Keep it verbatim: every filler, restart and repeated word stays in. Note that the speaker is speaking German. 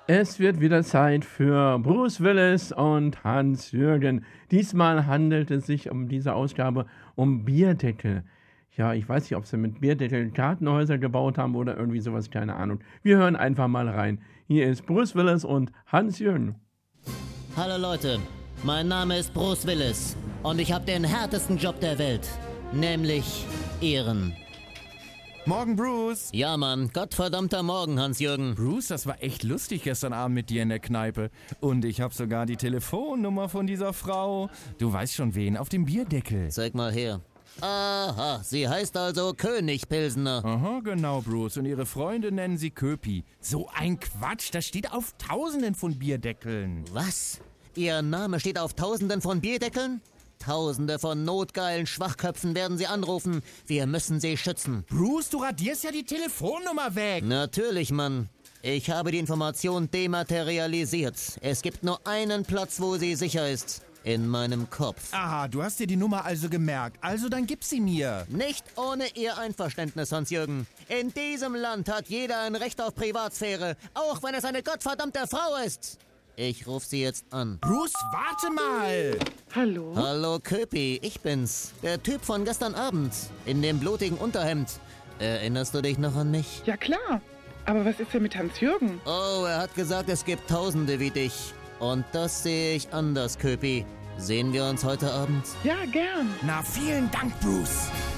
Es wird wieder Zeit für Bruce Willis und Hans-Jürgen. Diesmal handelt es sich um diese Ausgabe um Bierdeckel. Ja, ich weiß nicht, ob sie mit Bierdeckel Gartenhäuser gebaut haben oder irgendwie sowas, keine Ahnung. Wir hören einfach mal rein. Hier ist Bruce Willis und Hans-Jürgen. Hallo Leute, mein Name ist Bruce Willis und ich habe den härtesten Job der Welt, nämlich Ehren. Morgen, Bruce. Ja, Mann, gottverdammter Morgen, Hans-Jürgen. Bruce, das war echt lustig gestern Abend mit dir in der Kneipe. Und ich habe sogar die Telefonnummer von dieser Frau. Du weißt schon wen, auf dem Bierdeckel. Zeig mal her. Aha, sie heißt also König Pilsener. Aha, genau, Bruce. Und ihre Freunde nennen sie Köpi. So ein Quatsch, das steht auf Tausenden von Bierdeckeln. Was? Ihr Name steht auf Tausenden von Bierdeckeln? Tausende von notgeilen Schwachköpfen werden sie anrufen. Wir müssen sie schützen. Bruce, du radierst ja die Telefonnummer weg. Natürlich, Mann. Ich habe die Information dematerialisiert. Es gibt nur einen Platz, wo sie sicher ist. In meinem Kopf. Aha, du hast dir die Nummer also gemerkt. Also dann gib sie mir. Nicht ohne Ihr Einverständnis, Hans-Jürgen. In diesem Land hat jeder ein Recht auf Privatsphäre, auch wenn es eine gottverdammte Frau ist. Ich ruf sie jetzt an. Bruce, warte mal. Hallo? Hallo, Köpi, ich bin's. Der Typ von gestern Abend. In dem blutigen Unterhemd. Erinnerst du dich noch an mich? Ja klar. Aber was ist denn mit Hans-Jürgen? Oh, er hat gesagt, es gibt Tausende wie dich. Und das sehe ich anders, Köpi. Sehen wir uns heute Abend? Ja, gern. Na, vielen Dank, Bruce.